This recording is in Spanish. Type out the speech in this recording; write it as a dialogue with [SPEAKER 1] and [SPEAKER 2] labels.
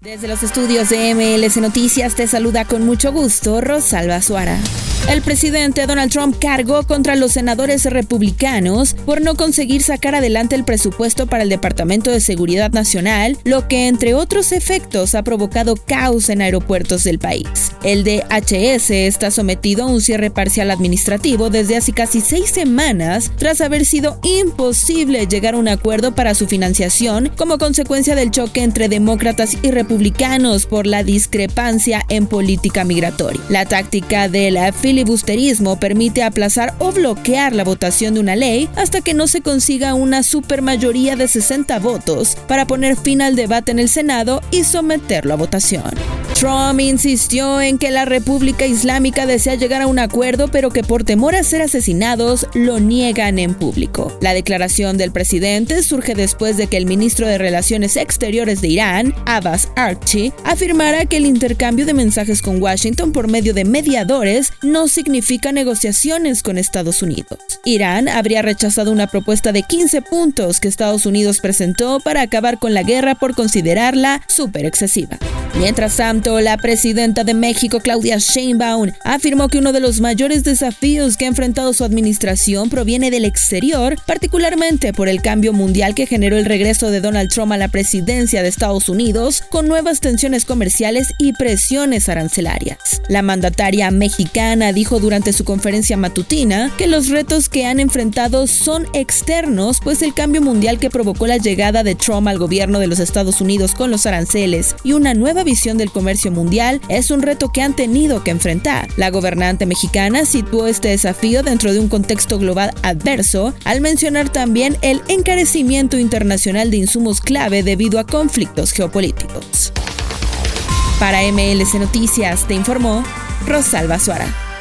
[SPEAKER 1] Desde los estudios de MLS Noticias te saluda con mucho gusto Rosalba Suara. El presidente Donald Trump cargó contra los senadores republicanos por no conseguir sacar adelante el presupuesto para el Departamento de Seguridad Nacional, lo que entre otros efectos ha provocado caos en aeropuertos del país. El DHS está sometido a un cierre parcial administrativo desde hace casi 6 semanas tras haber sido imposible llegar a un acuerdo para su financiación como consecuencia del choque entre demócratas y republicanos por la discrepancia en política migratoria. La táctica de la filibusterismo permite aplazar o bloquear la votación de una ley hasta que no se consiga una supermayoría de 60 votos para poner fin al debate en el Senado y someterlo a votación. Trump insistió en que la República Islámica desea llegar a un acuerdo, pero que por temor a ser asesinados lo niegan en público. La declaración del presidente surge después de que el ministro de Relaciones Exteriores de Irán, Abbas Araghchi, afirmara que el intercambio de mensajes con Washington por medio de mediadores no significa negociaciones con Estados Unidos. Irán habría rechazado una propuesta de 15 puntos que Estados Unidos presentó para acabar con la guerra por considerarla súper excesiva. Mientras tanto, la presidenta de México, Claudia Sheinbaum, afirmó que uno de los mayores desafíos que ha enfrentado su administración proviene del exterior, particularmente por el cambio mundial que generó el regreso de Donald Trump a la presidencia de Estados Unidos, con nuevas tensiones comerciales y presiones arancelarias. La mandataria mexicana dijo durante su conferencia matutina que los retos que han enfrentado son externos, pues el cambio mundial que provocó la llegada de Trump al gobierno de los Estados Unidos con los aranceles y una nueva visión del comercio mundial es un reto que han tenido que enfrentar. La gobernante mexicana situó este desafío dentro de un contexto global adverso, al mencionar también el encarecimiento internacional de insumos clave debido a conflictos geopolíticos. Para MLS Noticias te informó Rosalba Suara.